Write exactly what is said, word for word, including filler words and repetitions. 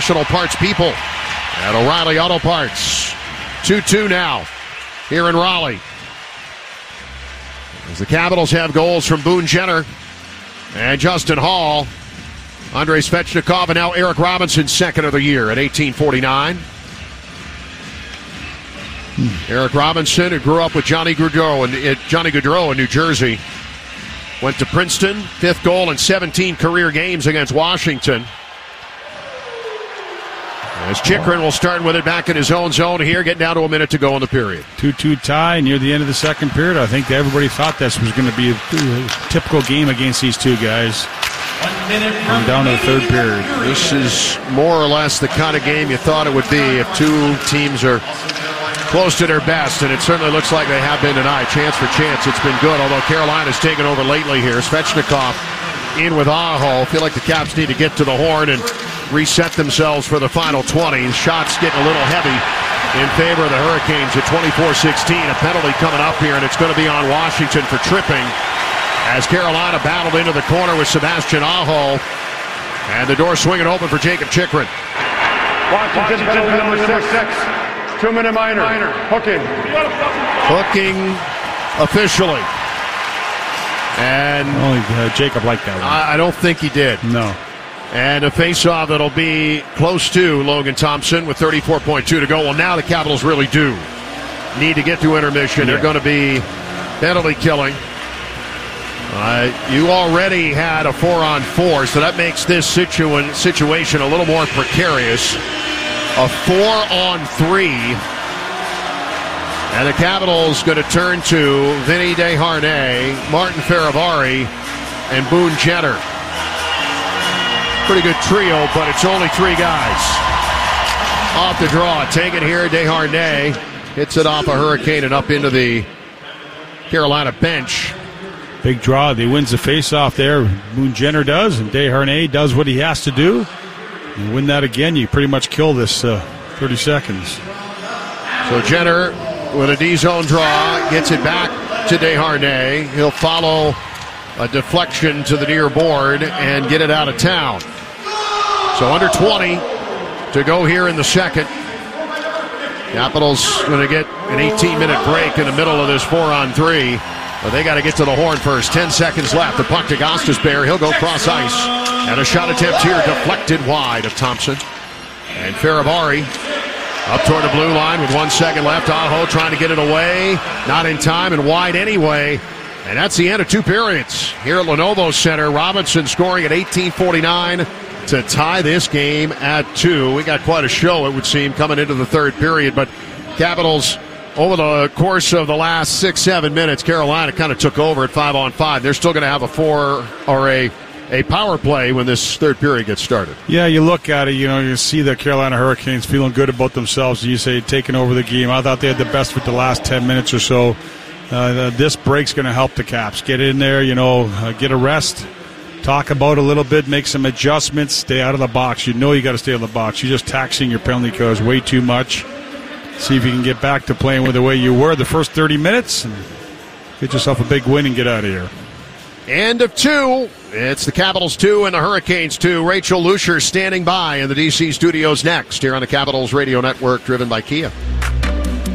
Parts people at O'Reilly Auto Parts. two two now here in Raleigh. As the Capitals have goals from Boone Jenner and Justin Hall. Andrei Svechnikov and now Eric Robinson, second of the year at eighteen forty-nine. Hmm. Eric Robinson, who grew up with Johnny Gaudreau in, Johnny Gaudreau in New Jersey, went to Princeton, fifth goal in seventeen career games against Washington. As Chychrun will start with it back in his own zone here, getting down to a minute to go in the period. two two tie near the end of the second period. I think everybody thought this was going to be a, a typical game against these two guys. Come down to the third period. This is more or less the kind of game you thought it would be if two teams are close to their best, and it certainly looks like they have been tonight. Chance for chance, it's been good, although Carolina's taken over lately here. Svechnikov in with Aho. Feel like the Caps need to get to the horn and reset themselves for the final twenty. Shots getting a little heavy in favor of the Hurricanes at twenty-four sixteen. A penalty coming up here, and it's going to be on Washington for tripping as Carolina battled into the corner with Sebastian Aho. And the door swinging open for Jacob Chychrun. Washington, Washington number six. six. Two-minute minor. minor. Hooking. Hooking officially. And only uh, Jacob liked that one. I, I don't think he did. No. And a face-off that'll be close to Logan Thompson with thirty-four point two to go. Well, now the Capitals really do need to get to intermission. Yeah. They're going to be penalty killing. Uh, you already had a four-on-four, so that makes this situa- situation a little more precarious. A four-on-three. And the Capitals going to turn to Vinny Desharnais, Martin Fehérváry, and Boone Jenner. Pretty good trio, but it's only three guys. Off the draw. Take it here. Desharnais hits it off a Hurricane and up into the Carolina bench. Big draw. He wins the face-off there. Boone Jenner does, and Desharnais does what he has to do. You win that again, you pretty much kill this uh, thirty seconds. So Jenner with a D-zone draw gets it back to Desharnais. He'll follow a deflection to the near board and get it out of town. So under twenty to go here in the second. Capitals going to get an eighteen-minute break in the middle of this four-on-three. But they got to get to the horn first. Ten seconds left. The puck to Gostisbehere. He'll go cross ice. And a shot attempt here deflected wide of Thompson. And Fehérváry up toward the blue line with one second left. Aho trying to get it away. Not in time and wide anyway. And that's the end of two periods here at Lenovo Center. Robinson scoring at eighteen forty-nine to tie this game at two. We got quite a show, it would seem, coming into the third period. But Capitals, over the course of the last six, seven minutes, Carolina kind of took over at five on five. They're still going to have a four or a, a power play when this third period gets started. Yeah, you look at it, you know, you see the Carolina Hurricanes feeling good about themselves. You say taking over the game. I thought they had the best with the last ten minutes or so. Uh, this break's going to help the Caps. Get in there, you know, uh, get a rest, talk about it a little bit, make some adjustments, stay out of the box. You know you got to stay out of the box. You're just taxing your penalty cars way too much. See if you can get back to playing with the way you were the first thirty minutes and get yourself a big win and get out of here. End of two. It's the Capitals two and the Hurricanes two. Rachel Lucier standing by in the D C studios next here on the Capitals Radio Network, driven by Kia.